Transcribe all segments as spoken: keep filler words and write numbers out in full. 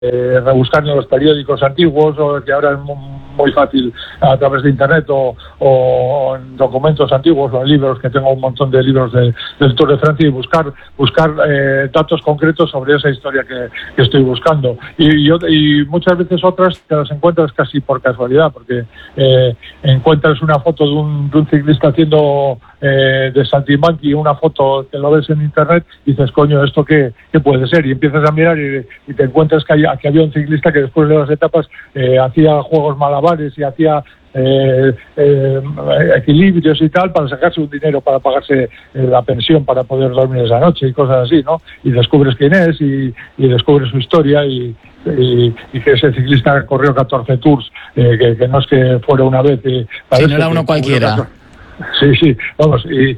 eh, rebuscar en los periódicos antiguos, o que ahora es muy fácil a través de internet, o, o en documentos antiguos o en libros, que tengo un montón de libros de, del Tour de Francia, y buscar buscar eh, datos concretos sobre esa historia que, que estoy buscando. Y, y, y muchas veces otras te las encuentras casi por casualidad, porque eh, encuentras una foto de un, de un ciclista haciendo eh, de saltimbanqui, una foto que lo ves en internet y dices, coño, ¿esto qué, qué puede ser? Y empiezas a mirar y, y te encuentras que, hay, que había un ciclista que después de las etapas eh, hacía juegos malabares y hacía eh, eh, equilibrios y tal para sacarse un dinero para pagarse eh, la pensión para poder dormir esa noche y cosas así, ¿no? Y descubres quién es y, y descubres su historia y, y, y que ese ciclista corrió catorce tours, eh, que, que no es que fuera una vez. Eh, si no era uno cualquiera. Sí, sí, vamos, y,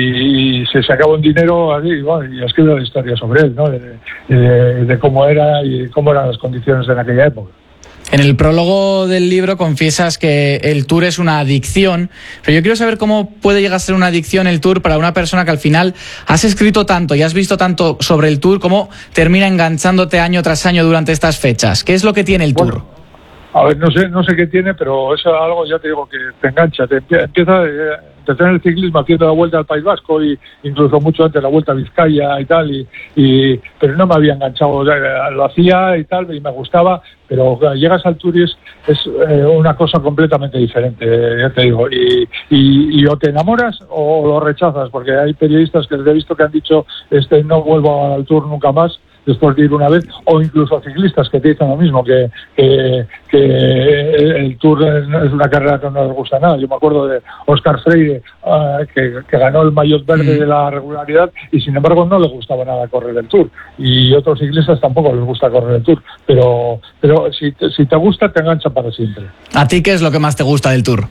y, y se sacaba un dinero así, y, bueno, y escribe la historia sobre él, ¿no? De, de, de cómo era y cómo eran las condiciones en aquella época. En el prólogo del libro confiesas que el Tour es una adicción, pero yo quiero saber cómo puede llegar a ser una adicción el Tour para una persona que al final has escrito tanto y has visto tanto sobre el Tour, cómo termina enganchándote año tras año durante estas fechas. ¿Qué es lo que tiene el Tour? Bueno, a ver, no sé no sé qué tiene, pero es algo, ya te digo, que te engancha, te empieza eh, te en el ciclismo haciendo la Vuelta al País Vasco, y incluso mucho antes la Vuelta a Vizcaya y tal, y, y pero no me había enganchado, lo hacía y tal, y me gustaba, pero llegas al Tour y es, es eh, una cosa completamente diferente, ya te digo, y, y, y o te enamoras o lo rechazas, porque hay periodistas que les he visto que han dicho, este no vuelvo al Tour nunca más, después de ir una vez, o incluso ciclistas que te dicen lo mismo, que, que, que el Tour es una carrera que no les gusta nada. Yo me acuerdo de Óscar Freire, uh, que, que ganó el maillot verde de la regularidad, y sin embargo no le gustaba nada correr el Tour, y otros ciclistas tampoco les gusta correr el Tour, pero, pero si, te, si te gusta, te engancha para siempre. ¿A ti qué es lo que más te gusta del Tour?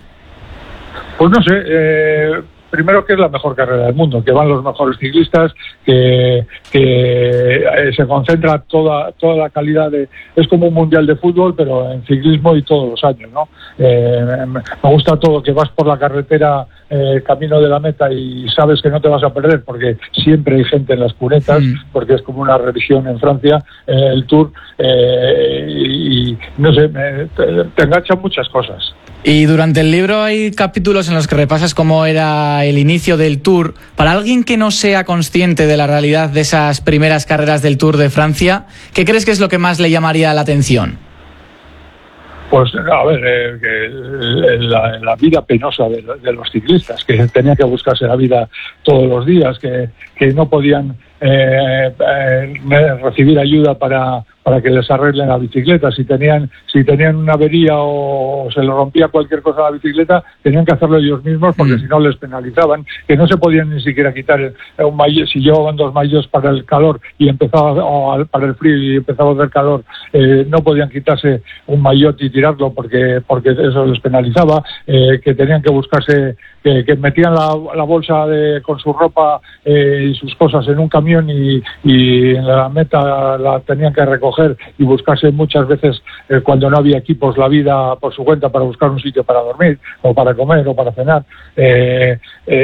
Pues no sé, eh, primero que es la mejor carrera del mundo, que van los mejores ciclistas, que, que eh, se concentra toda toda la calidad de... Es como un mundial de fútbol, pero en ciclismo y todos los años, ¿no? Eh, me gusta todo, que vas por la carretera eh, camino de la meta y sabes que no te vas a perder, porque siempre hay gente en las cunetas, mm. porque es como una religión en Francia, eh, el Tour, eh, y, y no sé, me, te, te enganchan muchas cosas. Y durante el libro hay capítulos en los que repasas cómo era el inicio del Tour. Para alguien que no sea consciente de la realidad de esas primeras carreras del Tour de Francia, ¿qué crees que es lo que más le llamaría la atención? Pues, a ver, eh, que la, la vida penosa de, de los ciclistas, que tenían que buscarse la vida todos los días, que, que no podían eh, eh, recibir ayuda para... para que les arreglen la bicicleta. Si tenían si tenían una avería o se le rompía cualquier cosa a la bicicleta, tenían que hacerlo ellos mismos, porque mm. si no les penalizaban, que no se podían ni siquiera quitar el, un maillot. Si llevaban dos maillots para el calor y empezaba o para el frío y empezaba a hacer calor, eh, no podían quitarse un maillot y tirarlo porque porque eso les penalizaba, eh, que tenían que buscarse, que, que metían la, la bolsa de, con su ropa eh, y sus cosas en un camión, y, y en la meta la tenían que recoger y buscarse muchas veces, eh, cuando no había equipos, la vida por su cuenta para buscar un sitio para dormir o para comer o para cenar, eh,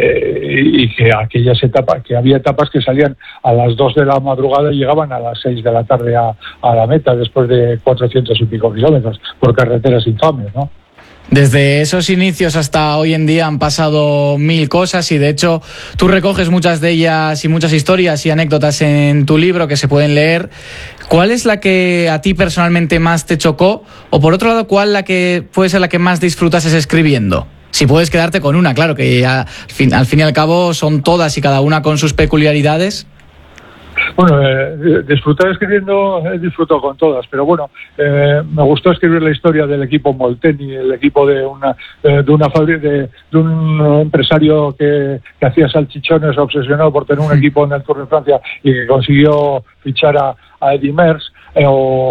eh, y que aquellas etapas, que había etapas que salían a las dos de la madrugada y llegaban a las seis de la tarde a, a la meta, después de cuatrocientos y pico kilómetros por carreteras infames, ¿no? Desde esos inicios hasta hoy en día han pasado mil cosas, y de hecho tú recoges muchas de ellas y muchas historias y anécdotas en tu libro que se pueden leer. ¿Cuál es la que a ti personalmente más te chocó? O por otro lado, ¿cuál la que puede ser la que más disfrutases escribiendo? Si puedes quedarte con una, claro, que ya, al, fin, al fin y al cabo son todas y cada una con sus peculiaridades. Bueno, eh, disfrutar escribiendo, he disfrutado con todas, pero bueno, eh, me gustó escribir la historia del equipo Molteni, el equipo de una eh, de una fábrica, de, de un empresario que, que hacía salchichones, obsesionado por tener un equipo en el Tour de Francia y que consiguió fichar a, a Eddy Merckx, eh,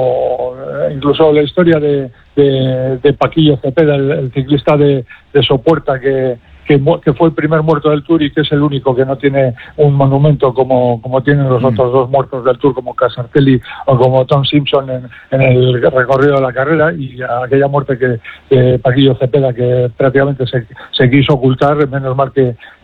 o incluso la historia de, de, de Paquillo Cepeda, el, el ciclista de, de Sopuerta, que Que, que fue el primer muerto del Tour y que es el único que no tiene un monumento como, como tienen los mm. otros dos muertos del Tour, como Casartelli o como Tom Simpson en, en el recorrido de la carrera, y aquella muerte que eh, Paquillo Cepeda, que prácticamente se, se quiso ocultar, menos mal que,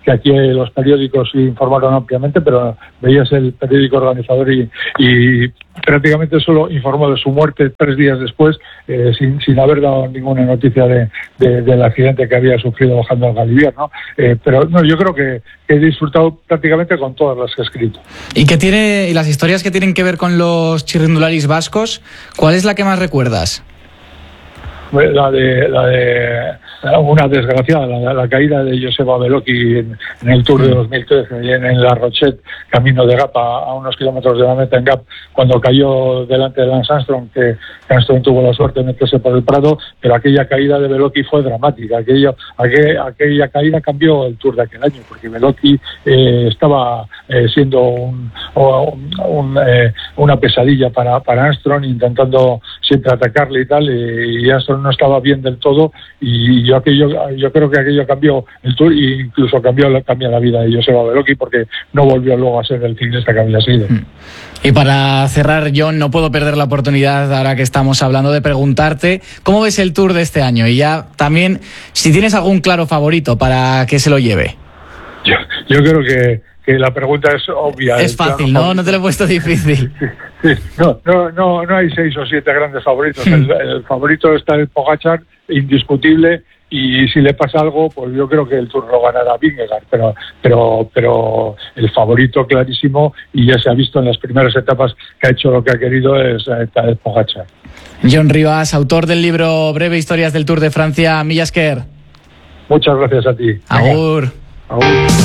que aquí los periódicos informaron ampliamente, pero veías el periódico organizador y, y prácticamente solo informó de su muerte tres días después, eh, sin, sin haber dado ninguna noticia de, de, del accidente que había sufrido bajando al Galibier, ¿no? Eh, pero no, yo creo que, que he disfrutado prácticamente con todas las que he escrito. ¿Y qué tiene, y las historias que tienen que ver con los chirrindularis vascos, cuál es la que más recuerdas? La de, la de una desgraciada, la, la caída de Joseba Beloki en, en el Tour de dos mil trece, en, en La Rochette, camino de Gap, a, a unos kilómetros de la meta en Gap, cuando cayó delante de Lance Armstrong, que Armstrong tuvo la suerte de meterse por el Prado, pero aquella caída de Beloki fue dramática. Aquello, aquel, aquella caída cambió el Tour de aquel año, porque Beloki eh, estaba eh, siendo un, un, un, eh, una pesadilla para, para Armstrong, intentando siempre atacarle y tal, y, y Armstrong no estaba bien del todo, y yo aquello yo creo que aquello cambió el Tour e incluso cambió, cambió la vida de Joseba Beloki, porque no volvió luego a ser el ciclista que había sido. Y para cerrar, John, no puedo perder la oportunidad, ahora que estamos hablando, de preguntarte ¿cómo ves el Tour de este año? Y ya también, si tienes algún claro favorito para que se lo lleve. Yo, yo creo que que la pregunta es obvia. Es fácil, ¿no? No te lo he puesto difícil. Sí, sí. No, no, no, no hay seis o siete grandes favoritos. El, el favorito está el Pogačar, indiscutible, y si le pasa algo, pues yo creo que el Tour lo ganará Vingegaard, pero, pero, pero el favorito clarísimo, y ya se ha visto en las primeras etapas que ha hecho lo que ha querido, es el Pogačar. John Rivas, autor del libro Breve Historias del Tour de Francia, mila esker. Muchas gracias a ti. Agur. Agur.